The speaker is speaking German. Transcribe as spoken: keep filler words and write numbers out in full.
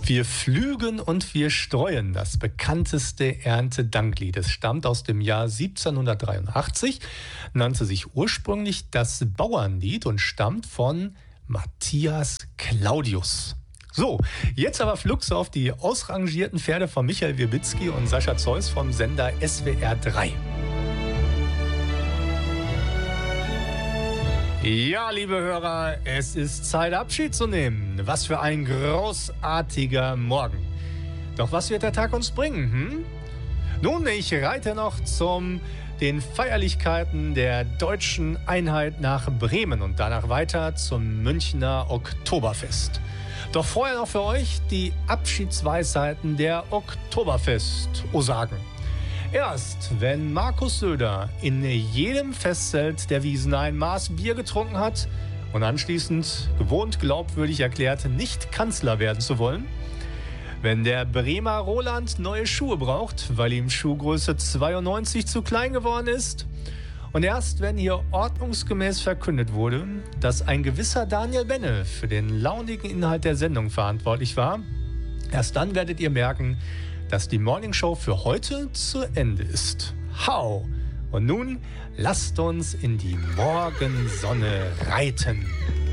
Wir pflügen und wir streuen, das bekannteste Erntedanklied. Es stammt aus dem Jahr siebzehnhundertdreiundachtzig, nannte sich ursprünglich das Bauernlied und stammt von Matthias Claudius. So, jetzt aber flugs auf die ausrangierten Pferde von Michael Wiewitzki und Sascha Zeus vom Sender S W R drei. Ja, liebe Hörer, es ist Zeit, Abschied zu nehmen. Was für ein großartiger Morgen. Doch was wird der Tag uns bringen? Hm? Nun, ich reite noch zum den Feierlichkeiten der deutschen Einheit nach Bremen und danach weiter zum Münchner Oktoberfest. Doch vorher noch für euch die Abschiedsweisheiten der Oktoberfest-Osagen. Erst, wenn Markus Söder in jedem Festzelt der Wiesn ein Maß Bier getrunken hat und anschließend gewohnt glaubwürdig erklärt, nicht Kanzler werden zu wollen, wenn der Bremer Roland neue Schuhe braucht, weil ihm Schuhgröße zweiundneunzig zu klein geworden ist, und erst wenn hier ordnungsgemäß verkündet wurde, dass ein gewisser Daniel Benne für den launigen Inhalt der Sendung verantwortlich war, erst dann werdet ihr merken, dass die Morningshow für heute zu Ende ist. Hau! Und nun lasst uns in die Morgensonne reiten.